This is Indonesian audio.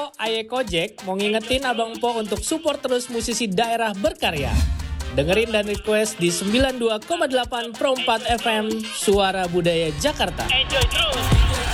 Aye Kojek mau ngingetin Abang Po untuk support terus musisi daerah berkarya. Dengerin dan request di 92,8 Pro 4 FM Suara Budaya Jakarta. Enjoy terus.